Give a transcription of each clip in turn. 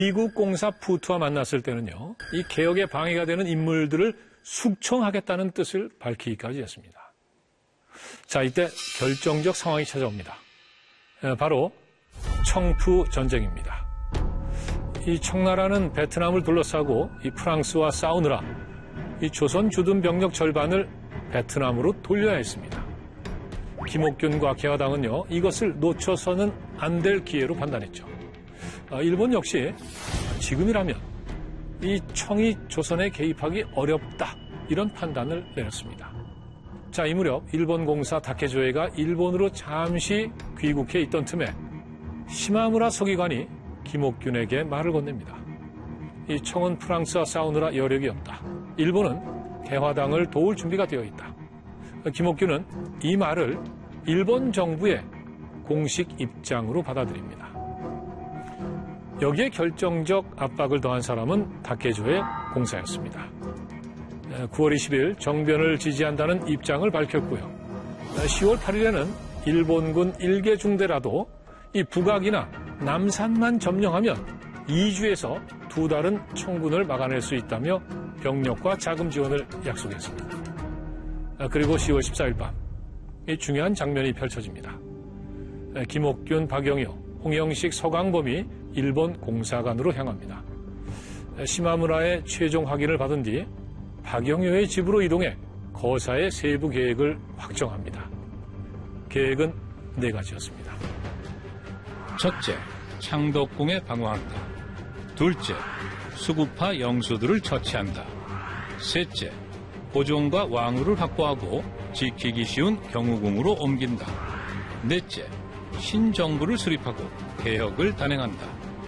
미국 공사 푸트와 만났을 때는요, 이 개혁에 방해가 되는 인물들을 숙청하겠다는 뜻을 밝히기까지 했습니다. 자, 이때 결정적 상황이 찾아옵니다. 바로 청푸 전쟁입니다. 이 청나라는 베트남을 둘러싸고 이 프랑스와 싸우느라 이 조선 주둔 병력 절반을 베트남으로 돌려야 했습니다. 김옥균과 개화당은요, 이것을 놓쳐서는 안 될 기회로 판단했죠. 일본 역시 지금이라면 이 청이 조선에 개입하기 어렵다, 이런 판단을 내렸습니다. 자, 이 무렵 일본 공사 다케조에가 일본으로 잠시 귀국해 있던 틈에 시마무라 서기관이 김옥균에게 말을 건넵니다. 이 청은 프랑스와 싸우느라 여력이 없다. 일본은 개화당을 도울 준비가 되어 있다. 김옥균은 이 말을 일본 정부의 공식 입장으로 받아들입니다. 여기에 결정적 압박을 더한 사람은 다케조의 공사였습니다. 9월 20일 정변을 지지한다는 입장을 밝혔고요. 10월 8일에는 일본군 1개 중대라도 이 북악이나 남산만 점령하면 2주에서 2달은 청군을 막아낼 수 있다며 병력과 자금 지원을 약속했습니다. 그리고 10월 14일 밤, 이 중요한 장면이 펼쳐집니다. 김옥균, 박영효, 홍영식, 서광범이 일본 공사관으로 향합니다. 시마무라의 최종 확인을 받은 뒤 박영효의 집으로 이동해 거사의 세부 계획을 확정합니다. 계획은 4가지였습니다. 첫째, 창덕궁에 방어한다. 둘째, 수구파 영수들을 처치한다. 셋째, 고종과 왕후를 확보하고 지키기 쉬운 경우궁으로 옮긴다. 넷째, 신정부를 수립하고 개혁을 단행한다.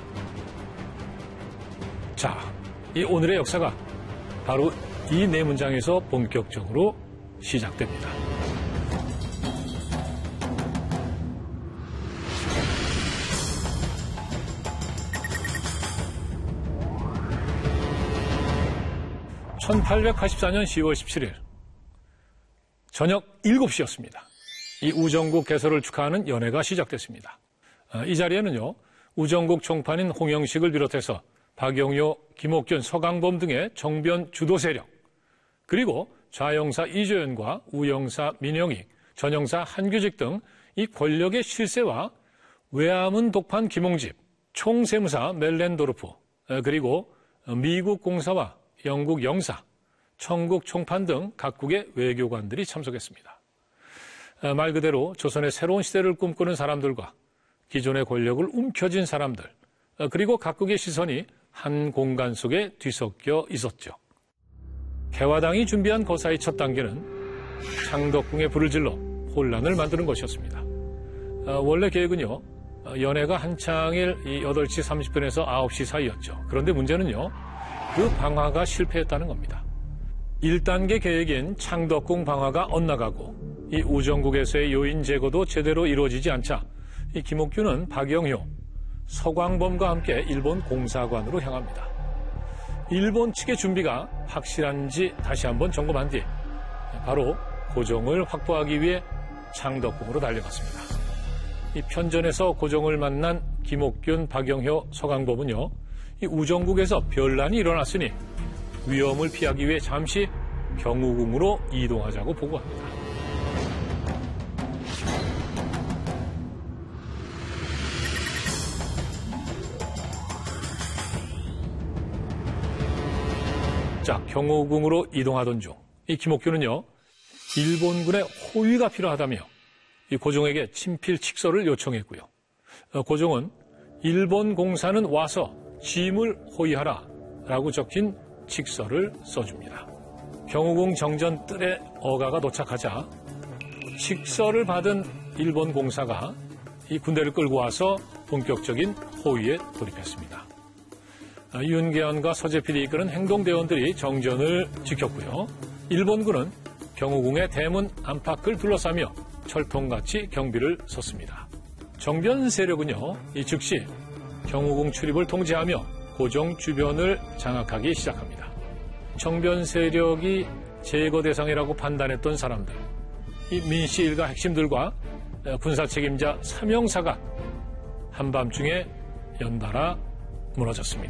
자, 이 오늘의 역사가 바로 이 4문장에서 본격적으로 시작됩니다. (1884년 10월 17일) 저녁 7시였습니다. 이 우정국 개설을 축하하는 연회가 시작됐습니다. 이 자리에는요, 우정국 총판인 홍영식을 비롯해서 박영효, 김옥균, 서강범 등의 정변 주도 세력, 그리고 좌영사 이조연과 우영사 민영익, 전영사 한규직 등 이 권력의 실세와 외암은 독판 김홍집, 총세무사 멜렌도르프, 그리고 미국 공사와 영국 영사, 청국 총판 등 각국의 외교관들이 참석했습니다. 말 그대로 조선의 새로운 시대를 꿈꾸는 사람들과 기존의 권력을 움켜쥔 사람들, 그리고 각국의 시선이 한 공간 속에 뒤섞여 있었죠. 개화당이 준비한 거사의 첫 단계는 창덕궁에 불을 질러 혼란을 만드는 것이었습니다. 원래 계획은요, 연회가 한창일 8시 30분에서 9시 사이였죠. 그런데 문제는요, 그 방화가 실패했다는 겁니다. 1단계 계획인 창덕궁 방화가 엇나가고 이 우정국에서의 요인 제거도 제대로 이루어지지 않자 이 김옥균은 박영효, 서광범과 함께 일본 공사관으로 향합니다. 일본 측의 준비가 확실한지 다시 한번 점검한 뒤 바로 고종을 확보하기 위해 창덕궁으로 달려갔습니다. 이 편전에서 고종을 만난 김옥균, 박영효, 서광범은요, 이 우정국에서 변란이 일어났으니 위험을 피하기 위해 잠시 경우궁으로 이동하자고 보고합니다. 자, 경우궁으로 이동하던 중 이 김옥균은요, 일본군의 호위가 필요하다며 이 고종에게 친필 칙서를 요청했고요. 고종은 일본 공사는 와서 짐을 호위하라 라고 적힌 칙서를 써줍니다. 경우궁 정전 뜰에 어가가 도착하자 칙서를 받은 일본 공사가 이 군대를 끌고 와서 본격적인 호위에 돌입했습니다. 윤계원과 서재필이 이끄는 행동대원들이 정전을 지켰고요. 일본군은 경우궁의 대문 안팎을 둘러싸며 철통같이 경비를 섰습니다. 정변 세력은요, 이 즉시 경우궁 출입을 통제하며 고종 주변을 장악하기 시작합니다. 정변 세력이 제거 대상이라고 판단했던 사람들, 이 민씨 일가 핵심들과 군사 책임자 3형사가 한밤중에 연달아 무너졌습니다.